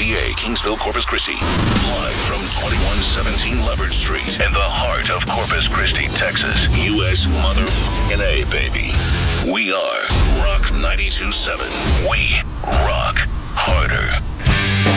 KBBA, Kingsville, Corpus Christi. Live from 2117 Leopard Street in the heart of Corpus Christi, Texas. U.S. motherfucking A, baby. We are Rock 92.7. We rock harder.